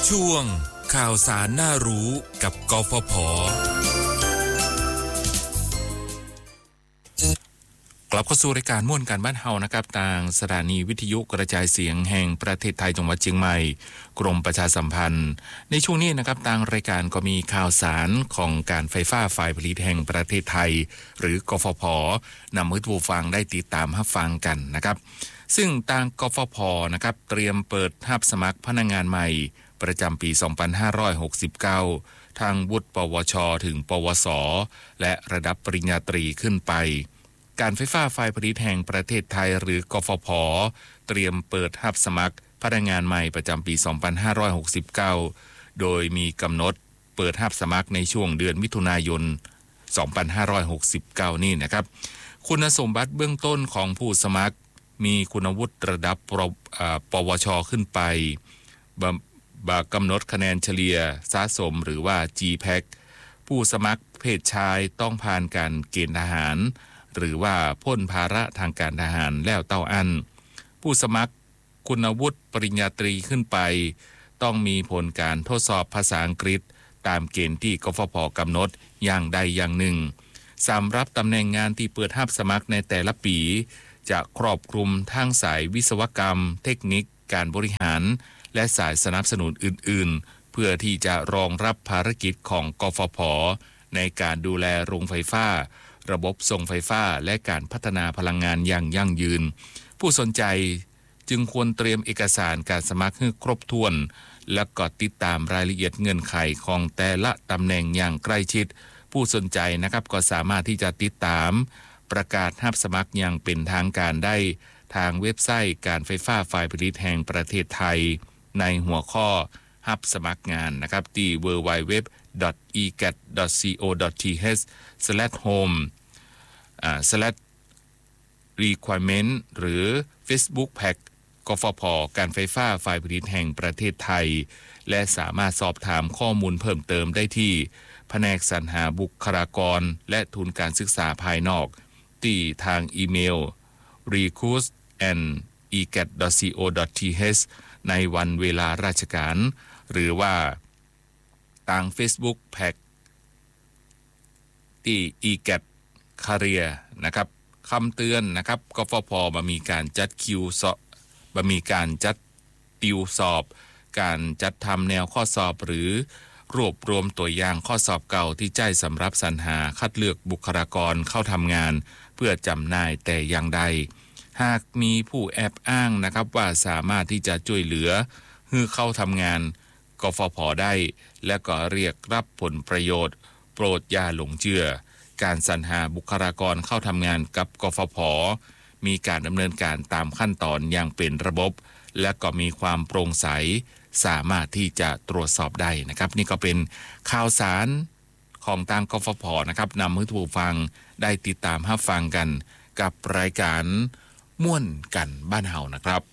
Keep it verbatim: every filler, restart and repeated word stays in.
ช่วงข่าวสารน่ารู้กับกฟผ.กลับเข้าสู่รายการม่วนกันบ้านเฮานะครับทางสถานีวิทยุกระจายเสียงแห่งประเทศไทยจังหวัดเชียงใหม่กรมประชาสัมพันธ์ในช่วงนี้นะครับทางรายการก็มีข่าวสารของการไฟฟ้าฝ่ายผลิตแห่งประเทศไทยหรือกฟผ.นำมือผู้ฟังได้ติดตามรับฟังกันนะครับซึ่งทางกฟผ.นะครับเตรียมเปิดรับสมัครพนักงานใหม่ประจำปีสองพันห้าร้อยหกสิบเก้าทางวุฒิปวชถึงปวสและระดับปริญญาตรีขึ้นไปการไฟฟ้าฝ่ายผลิตแห่งประเทศไทยหรือกฟผ.เตรียมเปิดรับสมัครพนักงานใหม่ประจำปีสองพันห้าร้อยหกสิบเก้าโดยมีกำหนดเปิดรับสมัครในช่วงเดือนมิถุนายนสองพันห้าร้อยหกสิบเก้านี่นะครับคุณสมบัติเบื้องต้นของผู้สมัครมีคุณวุฒิระดับปวชขึ้นไปบากำหนดคะแนนเฉลี่ยสะสมหรือว่า จี พี เอ ซี ผู้สมัครเพศชายต้องผ่านการเกณฑ์ทหารหรือว่าพ้นภาระทางการทหารแล้วเต้าอันผู้สมัครคุณวุฒิปริญญาตรีขึ้นไปต้องมีผลการทดสอบภาษาอังกฤษตามเกณฑ์ที่กฟผ.กำหนดอย่างใดอย่างหนึ่งสำหรับตำแหน่งงานที่เปิดรับสมัครในแต่ละปีจะครอบคลุมทั้งสายวิศวกรรมเทคนิคการบริหารและสายสนับสนุนอื่นๆเพื่อที่จะรองรับภารกิจของกฟผ.ในการดูแลโรงไฟฟ้าระบบส่งไฟฟ้าและการพัฒนาพลังงานอย่างยั่งยืนผู้สนใจจึงควรเตรียมเอกสารการสมัครให้ครบถ้วนและก็ติดตามรายละเอียดเงื่อนไขของแต่ละตำแหน่งอย่างใกล้ชิดผู้สนใจนะครับก็สามารถที่จะติดตามประกาศรับสมัครอย่างเป็นทางการได้ทางเว็บไซต์การไฟฟ้าฝ่ายผลิตแห่งประเทศไทยในหัวข้อรับสมัครงานนะครับที่ ดับเบิลยู ดับเบิลยู ดับเบิลยู ดอท อี แกท ดอท ซี โอ ดอท ที เอช สแลช โฮม อ่า สแลช รีไควร์เมนต์ หรือ Facebook Pack กฟผ.การไฟฟ้าฝ่ายผลิตแห่งประเทศไทยและสามารถสอบถามข้อมูลเพิ่มเติมได้ที่แผนกสรรหาบุคลากรและทุนการศึกษาภายนอกที่ทางอีเมล รีครูท แอท อี แกท ดอท ซี โอ ดอท ที เอช ในวันเวลาราชการหรือว่าทาง Facebook Pack ที่ อี แกท Career นะครับคำเตือนนะครับกฟผ.บ่มีการจัดคิวสอบบ่มีการจัดติวสอบการจัดทำแนวข้อสอบหรือรวบรวมตัวอย่างข้อสอบเก่าที่ใช้สำหรับสรรหาคัดเลือกบุคลากรเข้าทำงานเพื่อจำหน่ายแต่อย่างใดหากมีผู้แอบอ้างนะครับว่าสามารถที่จะช่วยเหลือให้เข้าทำงานกฟผ.ได้และก็เรียกรับผลประโยชน์โปรดอย่าหลงเชื่อการสรรหาบุคลากรเข้าทำงานกับกฟผ.มีการดำเนินการตามขั้นตอนอย่างเป็นระบบและก็มีความโปร่งใสสามารถที่จะตรวจสอบได้นะครับนี่ก็เป็นข่าวสารของทางกฟผ.นะครับนำให้ผู้ฟังได้ติดตามรับฟังกันกับรายการม่วนกันบ้านเฮานะครับ